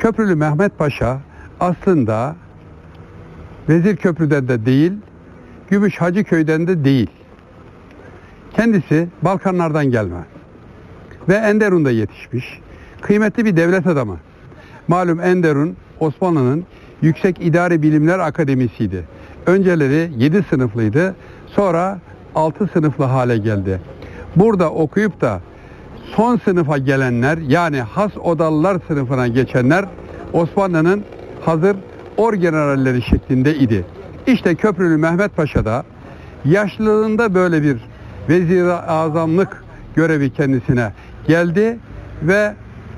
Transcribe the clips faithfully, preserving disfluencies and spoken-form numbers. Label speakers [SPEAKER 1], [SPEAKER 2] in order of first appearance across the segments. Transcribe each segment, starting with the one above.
[SPEAKER 1] Köprülü Mehmet Paşa aslında Vezirköprü'den de değil, Gümüş Hacıköy'den de değil. Kendisi Balkanlardan gelme ve Enderun'da yetişmiş. Kıymetli bir devlet adamı. Malum Enderun, Osmanlı'nın Yüksek İdari Bilimler Akademisi'ydi. Önceleri yedi sınıflıydı, sonra altı sınıflı hale geldi. Burada okuyup da son sınıfa gelenler, yani has odalılar sınıfına geçenler Osmanlı'nın hazır orgeneralleri şeklinde idi. İşte Köprülü Mehmet Paşa da yaşlılığında böyle bir vezir-i azamlık görevi kendisine geldi ve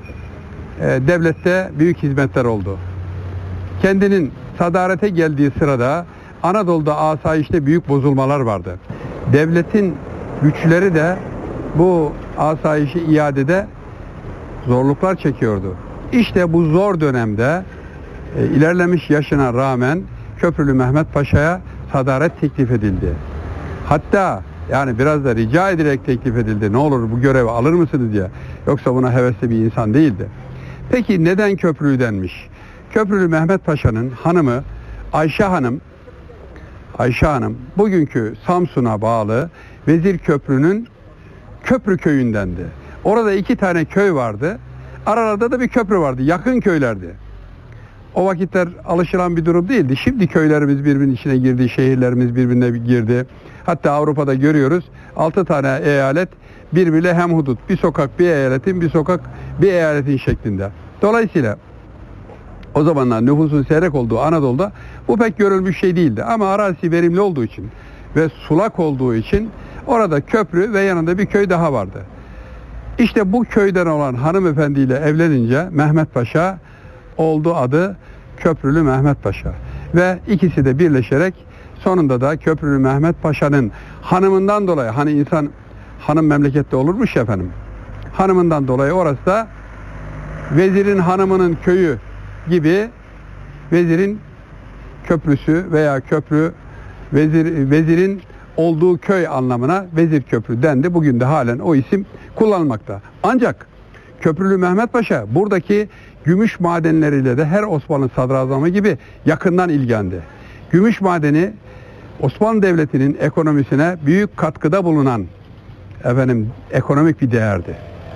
[SPEAKER 1] e, devlette büyük hizmetler oldu. Kendinin sadarete geldiği sırada Anadolu'da asayişte büyük bozulmalar vardı. Devletin güçleri de bu asayişi iadede zorluklar çekiyordu. İşte bu zor dönemde e, ilerlemiş yaşına rağmen Köprülü Mehmet Paşa'ya sadaret teklif edildi. Hatta yani biraz da rica edilerek teklif edildi. Ne olur bu görevi alır mısınız diye. Yoksa buna hevesli bir insan değildi. Peki neden Köprülü denmiş? Köprülü Mehmet Paşa'nın hanımı Ayşe Hanım, Ayşe Hanım bugünkü Samsun'a bağlı Vezirköprü'nün Köprü köyündendi. Orada iki tane köy vardı. Aralarda da bir köprü vardı. Yakın köylerdi. O vakitler alışılan bir durum değildi. Şimdi köylerimiz birbirinin içine girdi, şehirlerimiz birbirine girdi. Hatta Avrupa'da görüyoruz altı tane eyalet birbiriyle hemhudut. Bir sokak bir eyaletin, bir sokak bir eyaletin şeklinde. Dolayısıyla o zamanlar nüfusun seyrek olduğu Anadolu'da bu pek görülmüş şey değildi. Ama arazisi verimli olduğu için ve sulak olduğu için orada köprü ve yanında bir köy daha vardı. İşte bu köyden olan hanımefendiyle evlenince Mehmet Paşa oldu, adı Köprülü Mehmet Paşa. Ve ikisi de birleşerek sonunda da Köprülü Mehmet Paşa'nın hanımından dolayı, hani insan hanım memlekette olurmuş ya efendim, hanımından dolayı orası da vezirin hanımının köyü gibi vezirin köprüsü veya köprü vezir, vezirin olduğu köy anlamına Vezirköprü dendi. Bugün de halen o isim kullanılmakta. Ancak Köprülü Mehmet Paşa buradaki gümüş madenleriyle de her Osmanlı sadrazamı gibi yakından ilgilendi. Gümüş madeni Osmanlı Devleti'nin ekonomisine büyük katkıda bulunan efendim ekonomik bir değerdi.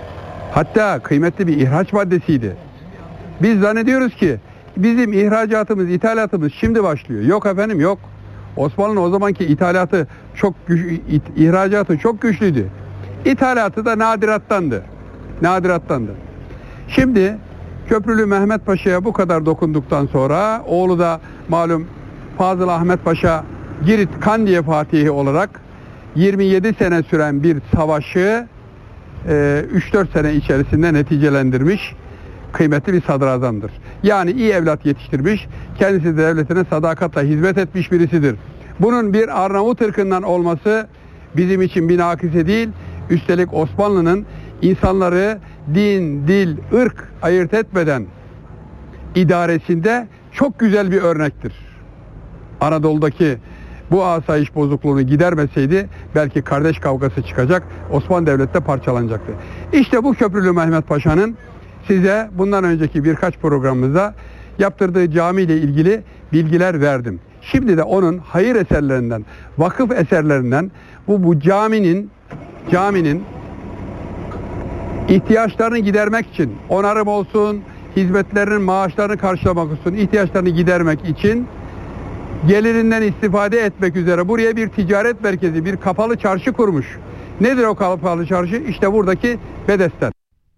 [SPEAKER 1] Hatta kıymetli bir ihraç maddesiydi. Biz zannediyoruz ki bizim ihracatımız, ithalatımız şimdi başlıyor. Yok efendim, yok. Osmanlı'nın o zamanki ithalatı çok güç, it, ihracatı çok güçlüydü. İthalatı da nadirattandı. Nadirattandı. Şimdi Köprülü Mehmet Paşa'ya bu kadar dokunduktan sonra oğlu da malum Fazıl Ahmet Paşa Girit Kandiye Fatihi olarak yirmi yedi sene süren bir savaşı e, üç dört sene içerisinde neticelendirmiş kıymetli bir sadrazamdır. Yani iyi evlat yetiştirmiş, kendisi de devletine sadakatle hizmet etmiş birisidir. Bunun bir Arnavut ırkından olması bizim için bir nakise değil, üstelik Osmanlı'nın insanları din, dil, ırk ayırt etmeden idaresinde çok güzel bir örnektir. Anadolu'daki bu asayiş bozukluğunu gidermeseydi belki kardeş kavgası çıkacak, Osmanlı Devleti de parçalanacaktı. İşte bu Köprülü Mehmet Paşa'nın size bundan önceki birkaç programımızda yaptırdığı cami ile ilgili bilgiler verdim. Şimdi de onun hayır eserlerinden, vakıf eserlerinden bu bu caminin caminin ihtiyaçlarını gidermek için, onarım olsun, hizmetlerinin maaşlarını karşılamak olsun, ihtiyaçlarını gidermek için gelirinden istifade etmek üzere buraya bir ticaret merkezi, bir kapalı çarşı kurmuş. Nedir o kapalı çarşı? İşte buradaki Bedesten.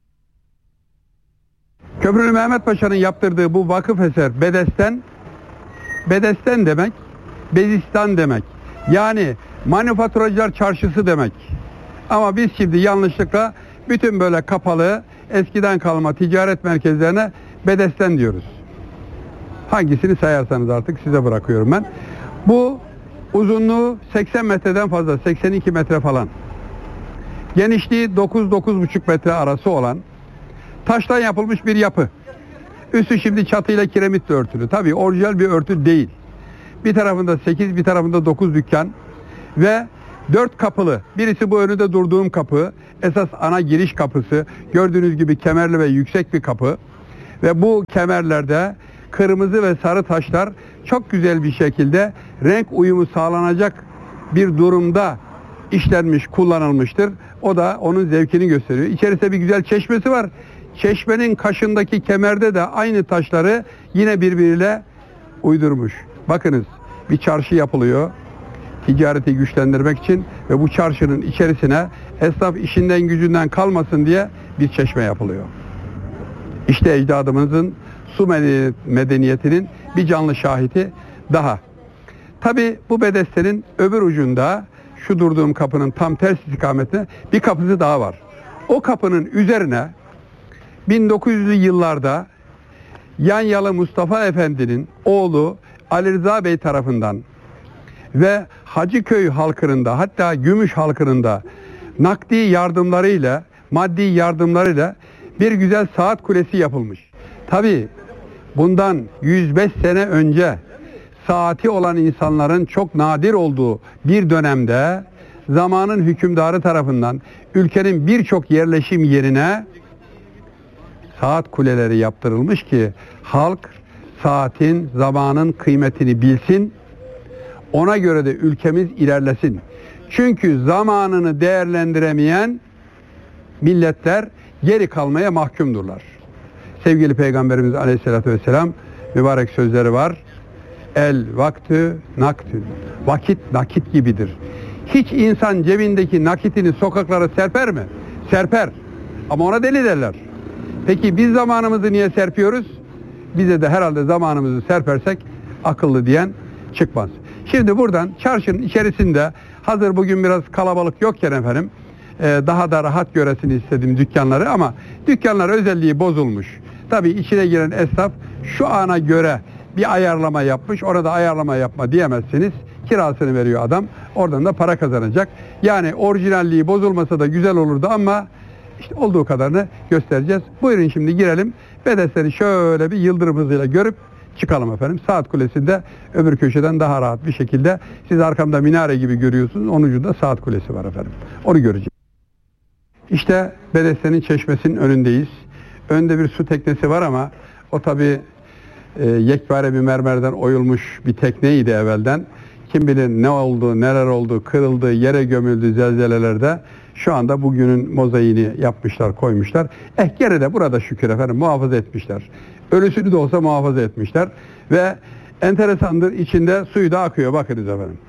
[SPEAKER 1] Köprülü Mehmet Paşa'nın yaptırdığı bu vakıf eser Bedesten, Bedesten demek, Bezistan demek. Yani manifaturacılar çarşısı demek. Ama biz şimdi yanlışlıkla bütün böyle kapalı, eskiden kalma ticaret merkezlerine Bedesten diyoruz. Hangisini sayarsanız artık size bırakıyorum ben. Bu uzunluğu seksen metreden fazla, seksen iki metre falan. Genişliği dokuz dokuz buçuk metre arası olan taştan yapılmış bir yapı. Üstü şimdi çatıyla kiremitle örtülü. Tabii orijinal bir örtü değil. Bir tarafında sekiz, bir tarafında dokuz dükkan ve dört kapılı. Birisi bu önünde durduğum kapı. Esas ana giriş kapısı. Gördüğünüz gibi kemerli ve yüksek bir kapı. Ve bu kemerlerde kırmızı ve sarı taşlar çok güzel bir şekilde renk uyumu sağlanacak bir durumda işlenmiş, kullanılmıştır. O da onun zevkini gösteriyor. İçerisinde bir güzel çeşmesi var. Çeşmenin kaşındaki kemerde de aynı taşları yine birbiriyle uydurmuş. Bakınız, bir çarşı yapılıyor ticareti güçlendirmek için ve bu çarşının içerisine esnaf işinden gücünden kalmasın diye bir çeşme yapılıyor. İşte ecdadımızın su medeniyetinin bir canlı şahidi daha. Tabi bu bedestenin öbür ucunda, şu durduğum kapının tam ters istikametine bir kapısı daha var. O kapının üzerine bin dokuz yüzlü yıllarda Yanyalı Mustafa Efendi'nin oğlu Ali Rıza Bey tarafından ve Hacıköy halkının da, hatta Gümüş halkının da nakdi yardımlarıyla, maddi yardımlarıyla bir güzel saat kulesi yapılmış. Tabi bundan yüz beş sene önce saati olan insanların çok nadir olduğu bir dönemde zamanın hükümdarı tarafından ülkenin birçok yerleşim yerine saat kuleleri yaptırılmış ki halk saatin, zamanın kıymetini bilsin, ona göre de ülkemiz ilerlesin. Çünkü zamanını değerlendiremeyen milletler geri kalmaya mahkumdurlar. Sevgili Peygamberimiz Aleyhisselatü Vesselam mübarek sözleri var. El vaktü naktün. Vakit nakit gibidir. Hiç insan cebindeki nakitini sokaklara serper mi? Serper. Ama ona deli derler. Peki biz zamanımızı niye serpiyoruz? Bize de herhalde zamanımızı serpersek akıllı diyen çıkmaz. Şimdi buradan çarşının içerisinde hazır bugün biraz kalabalık yokken efendim daha da rahat göresini istedim dükkanları, ama dükkanlar özelliği bozulmuş. Tabii içine giren esnaf şu ana göre bir ayarlama yapmış, orada ayarlama yapma diyemezsiniz. Kirasını veriyor adam, oradan da para kazanacak. Yani orijinalliği bozulmasa da güzel olurdu ama işte olduğu kadarını göstereceğiz. Buyurun şimdi girelim. Bedesteni şöyle bir yıldırım hızıyla görüp çıkalım efendim. Saat kulesinde öbür köşeden daha rahat bir şekilde, siz arkamda minare gibi görüyorsunuz. Onun ucunda saat kulesi var efendim. Onu göreceğiz. İşte Bedeste'nin çeşmesinin önündeyiz. Önde bir su teknesi var ama o tabi e, yekpare bir mermerden oyulmuş bir tekneydi evvelden. Kim bilir ne oldu, neler oldu, kırıldı, yere gömüldü zelzelelerde. Şu anda bugünün mozaiğini yapmışlar, koymuşlar. Eh gene de burada şükür efendim muhafaza etmişler. Ölüsünü de olsa muhafaza etmişler. Ve enteresandır, içinde suyu da akıyor, bakınız efendim.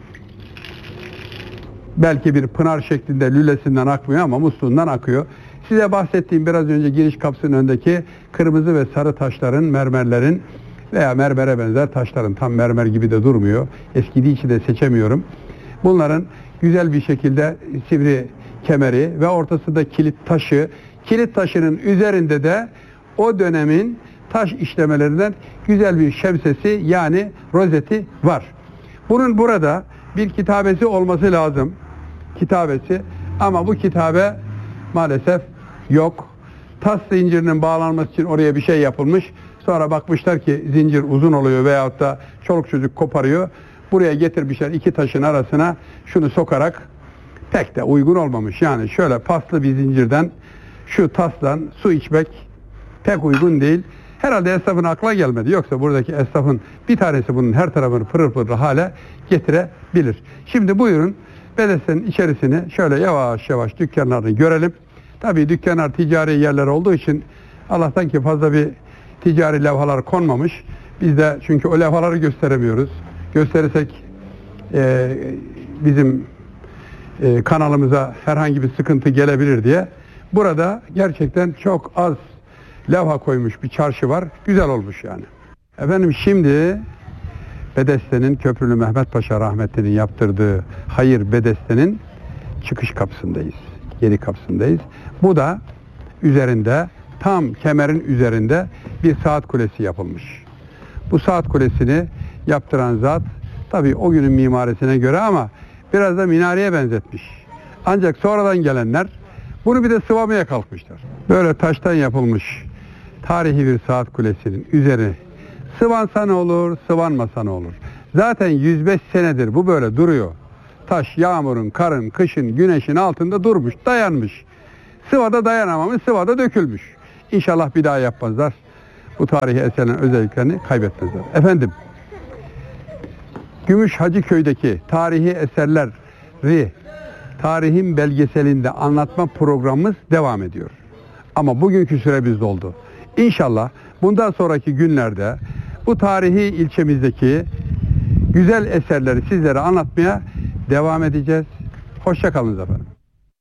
[SPEAKER 1] Belki bir pınar şeklinde lülesinden akmıyor ama musluğundan akıyor. Size bahsettiğim biraz önce giriş kapısının önündeki kırmızı ve sarı taşların, mermerlerin veya mermere benzer taşların, tam mermer gibi de durmuyor. Eskidiği için de seçemiyorum. Bunların güzel bir şekilde sivri kemeri ve ortasında kilit taşı, kilit taşının üzerinde de o dönemin taş işlemelerinden güzel bir şemsesi, yani rozeti var. Bunun burada bir kitabesi olması lazım. Kitabesi, ama bu kitabe maalesef yok. Tas zincirinin bağlanması için oraya bir şey yapılmış. Sonra bakmışlar ki zincir uzun oluyor veyahut da çoluk çocuk koparıyor. Buraya getirmişler iki taşın arasına şunu sokarak, pek de uygun olmamış. Yani şöyle paslı bir zincirden şu taslan su içmek pek uygun değil. Herhalde esnafın aklına gelmedi. Yoksa buradaki esnafın bir tanesi bunun her tarafını pırıl pırıl hale getirebilir. Şimdi buyurun Bedeste'nin içerisini şöyle yavaş yavaş dükkanlarını görelim. Tabii dükkanlar ticari yerler olduğu için Allah'tan ki fazla bir ticari levhalar konmamış. Biz de çünkü o levhaları gösteremiyoruz. Gösterirsek e, bizim e, kanalımıza herhangi bir sıkıntı gelebilir diye. Burada gerçekten çok az levha koymuş bir çarşı var. Güzel olmuş yani. Efendim şimdi Bedeste'nin, Köprülü Mehmet Paşa rahmetlinin yaptırdığı Hayır Bedeste'nin çıkış kapısındayız. Geri kapısındayız. Bu da üzerinde, tam kemerin üzerinde bir saat kulesi yapılmış. Bu saat kulesini yaptıran zat tabii o günün mimarisine göre ama biraz da minareye benzetmiş. Ancak sonradan gelenler bunu bir de sıvamaya kalkmışlar. Böyle taştan yapılmış tarihi bir saat kulesinin üzeri sıvansa ne olur, sıvanmasa ne olur? Zaten yüz beş senedir bu böyle duruyor. Taş yağmurun, karın, kışın, güneşin altında durmuş, dayanmış. Sıvada dayanamamış, sıvada dökülmüş. İnşallah bir daha yapmazlar. bu tarihi eserlerin özelliklerini kaybetmezler. Efendim, Gümüş Hacıköy'deki tarihi eserleri tarihin belgeselinde anlatma programımız devam ediyor. Ama bugünkü süremiz doldu. İnşallah bundan sonraki günlerde bu tarihi ilçemizdeki güzel eserleri sizlere anlatmaya devam edeceğiz. Hoşça kalınız efendim.